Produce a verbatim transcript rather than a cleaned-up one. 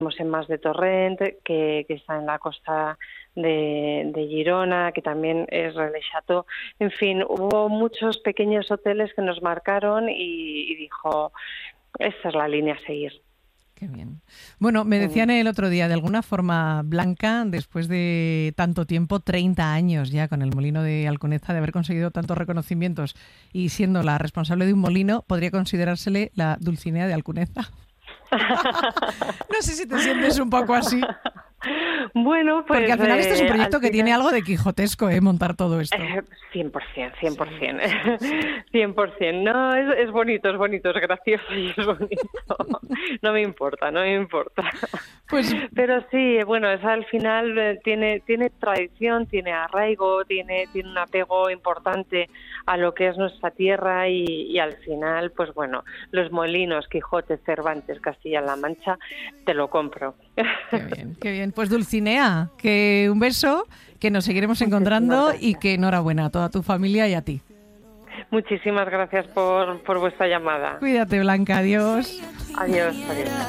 en Mas de Torrent, que, que está en la costa de, de Girona, que también es Relais Chateau. En fin, hubo muchos pequeños hoteles que nos marcaron y, y dijo, esta es la línea a seguir. Qué bien. Bueno, me decían el otro día, de alguna forma, Blanca, después de tanto tiempo, treinta años ya con el molino de Alconeza, de haber conseguido tantos reconocimientos y siendo la responsable de un molino, podría considerársele la Dulcinea de Alconeza. No sé si te sientes un poco así. Bueno, pues... Porque al final este es un proyecto eh, que final... tiene algo de quijotesco, ¿eh? Montar todo esto. Eh, cien por ciento, cien por ciento. cien por ciento. No, es, es bonito, es bonito, es gracioso y es bonito. No me importa, no me importa. Pues... Pero sí, bueno, es, al final eh, tiene, tiene tradición, tiene arraigo, tiene, tiene un apego importante a lo que es nuestra tierra y, y al final, pues bueno, los molinos, Quijote, Cervantes, Castilla-La Mancha, te lo compro. Qué bien, qué bien. Pues Dulcinea, que un beso, que nos seguiremos encontrando y que enhorabuena a toda tu familia y a ti. Muchísimas gracias por, por vuestra llamada. Cuídate, Blanca, adiós. Adiós, adiós.